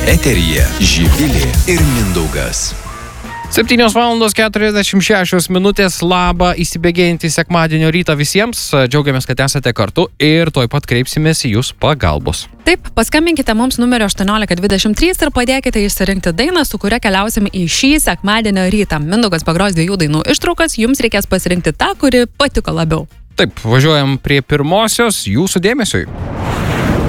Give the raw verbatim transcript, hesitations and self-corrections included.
Eteryje Živilė ir Mindaugas. septynios valandos keturiasdešimt šešios minutės. Labą įsibėgėjantį sekmadienio rytą visiems. Džiaugiamės, kad esate kartu ir tuoj pat kreipsimės į jūs pagalbos. Taip, paskambinkite mums numeriu aštuoniolika dvidešimt trys ir padėkite išsirinkti dainą, su kuria keliausim į šį sekmadienio rytą. Mindaugas pagros dviejų dainų ištraukas, jums reikės pasirinkti tą, kuri patiko labiau. Taip, važiuojam prie pirmosios jūsų dėmesiui.